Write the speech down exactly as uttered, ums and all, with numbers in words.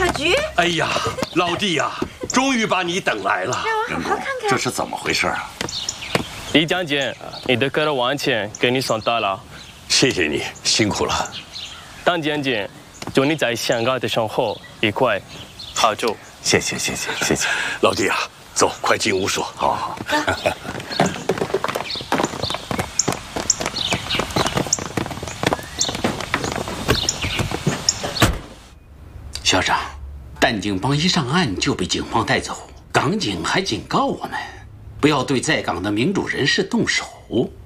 小菊， 哎呀，老弟呀，终于把你等来了。 让我好好看看。 这是怎么回事啊？ 李将军，你的歌的王钱给你送到了。 谢谢你，辛苦了。 当将军，祝你在香港的生活愉快，好久。 谢谢谢谢谢谢， 老弟啊，走，快进屋说。 好好。 校长，淡景帮一上岸就被警方带走，港警还警告我们，不要对在港的民主人士动手。